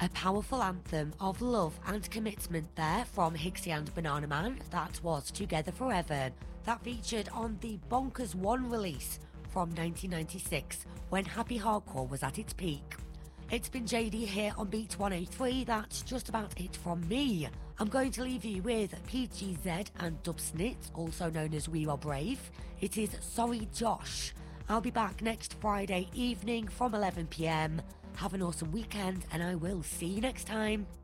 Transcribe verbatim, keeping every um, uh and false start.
A powerful anthem of love and commitment there from Hixxy and Bananaman. That was Together Forever. That featured on the Bonkers one release from nineteen ninety-six, when Happy Hardcore was at its peak. It's been J D here on Beat one oh three. That's just about it from me. I'm going to leave you with P G Z and Dubsnit, also known as We Are Brave. It is Sorry Josh. I'll be back next Friday evening from eleven p m. Have an awesome weekend, and I will see you next time.